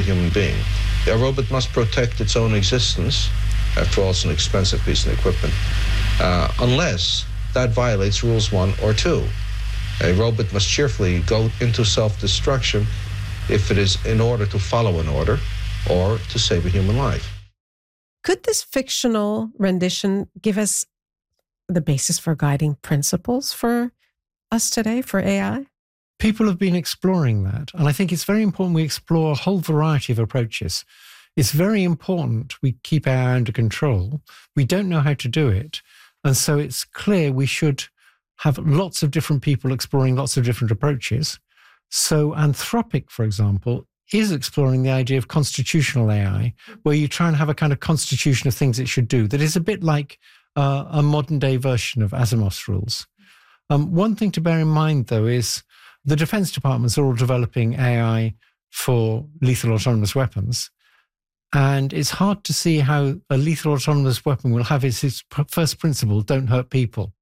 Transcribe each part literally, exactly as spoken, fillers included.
human being. A robot must protect its own existence. After all, it's an expensive piece of equipment, uh, unless that violates rules one or two. A robot must cheerfully go into self-destruction if it is in order to follow an order or to save a human life. Could this fictional rendition give us the basis for guiding principles for us today, for A I? People have been exploring that. And I think it's very important we explore a whole variety of approaches. It's very important we keep A I under control. We don't know how to do it. And so it's clear we should have lots of different people exploring lots of different approaches. So Anthropic, for example, is exploring the idea of constitutional A I, where you try and have a kind of constitution of things it should do that is a bit like uh, a modern day version of Asimov's rules. Um, one thing to bear in mind, though, is the defense departments are all developing A I for lethal autonomous weapons. And it's hard to see how a lethal autonomous weapon will have its, its first principle, don't hurt people.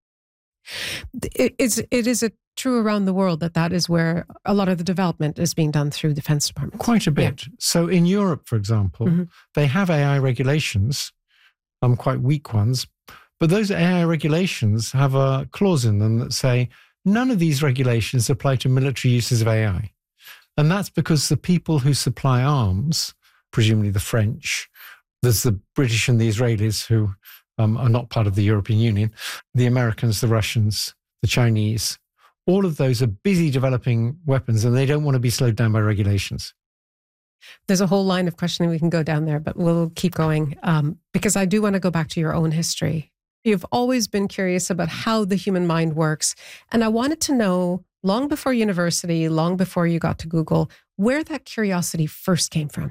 It is, it is a true around the world that that is where a lot of the development is being done through defense departments. Quite a bit. Yeah. So in Europe, for example, mm-hmm. they have A I regulations, um, quite weak ones, but those A I regulations have a clause in them that say none of these regulations apply to military uses of A I. And that's because the people who supply arms, presumably the French, there's the British and the Israelis who um, are not part of the European Union, the Americans, the Russians, the Chinese, all of those are busy developing weapons and they don't want to be slowed down by regulations. There's a whole line of questioning we can go down there, but we'll keep going um, because I do want to go back to your own history. You've always been curious about how the human mind works. And I wanted to know, long before university, long before you got to Google, where that curiosity first came from.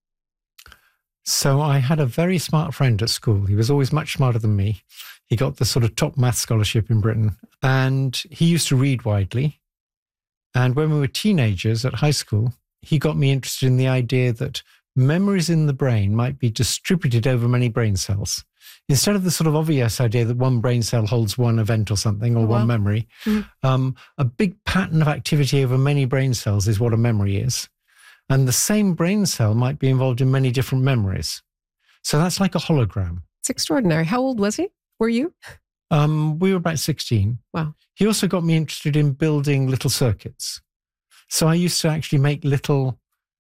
So I had a very smart friend at school. He was always much smarter than me. He got the sort of top math scholarship in Britain. And he used to read widely. And when we were teenagers at high school, he got me interested in the idea that memories in the brain might be distributed over many brain cells. Instead of the sort of obvious idea that one brain cell holds one event or something, or oh, wow. one memory, mm-hmm. um, a big pattern of activity over many brain cells is what a memory is. And the same brain cell might be involved in many different memories. So that's like a hologram. It's extraordinary. How old was he? Were you? Um, we were about sixteen. Wow. He also got me interested in building little circuits. So I used to actually make little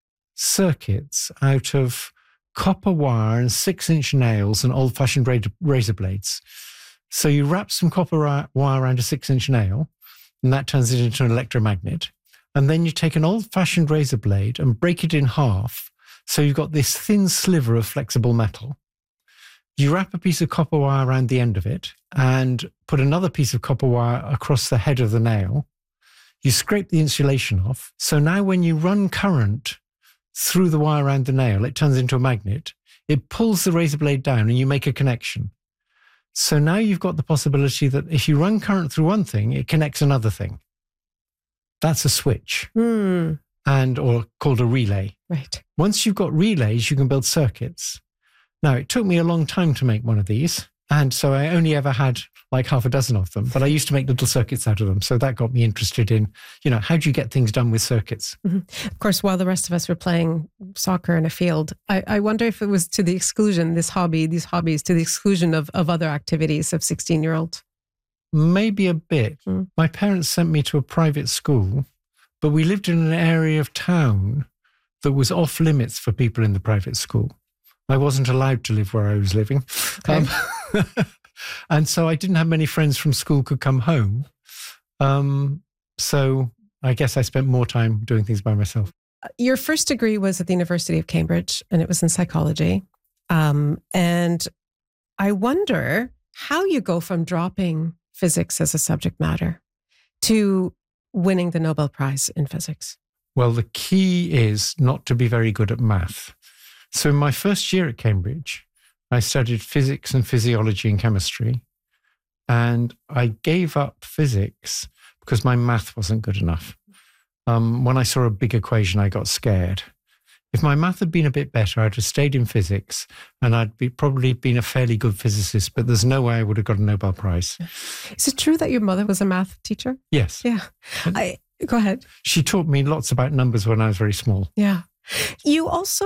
circuits out of copper wire and six-inch nails and old-fashioned razor blades. So you wrap some copper wire around a six-inch nail, and that turns it into an electromagnet. And then you take an old-fashioned razor blade and break it in half, so you've got this thin sliver of flexible metal. You wrap a piece of copper wire around the end of it and put another piece of copper wire across the head of the nail. You scrape the insulation off. So now when you run current through the wire around the nail, it turns into a magnet. It pulls the razor blade down and you make a connection. So now you've got the possibility that if you run current through one thing, it connects another thing. That's a switch, mm. and or called a relay. Right. Once you've got relays, you can build circuits. Now, it took me a long time to make one of these, and so I only ever had like half a dozen of them, but I used to make little circuits out of them. So that got me interested in, you know, how do you get things done with circuits? Mm-hmm. Of course, while the rest of us were playing soccer in a field, I, I wonder if it was to the exclusion, this hobby, these hobbies, to the exclusion of, of other activities of sixteen-year-olds. Maybe a bit. Mm. My parents sent me to a private school, but we lived in an area of town that was off limits for people in the private school. I wasn't allowed to live where I was living. Okay. Um, and so I didn't have many friends from school could come home. Um, so I guess I spent more time doing things by myself. Your first degree was at the University of Cambridge, and it was in psychology. Um, and I wonder how you go from dropping physics as a subject matter to winning the Nobel Prize in physics. Well, the key is not to be very good at math. So in my first year at Cambridge, I studied physics and physiology and chemistry. And I gave up physics because my math wasn't good enough. Um, when I saw a big equation, I got scared. If my math had been a bit better, I'd have stayed in physics and I'd be probably been a fairly good physicist, but there's no way I would have got a Nobel Prize. Is it true that your mother was a math teacher? Yes. Yeah. I, go ahead. She taught me lots about numbers when I was very small. Yeah. You also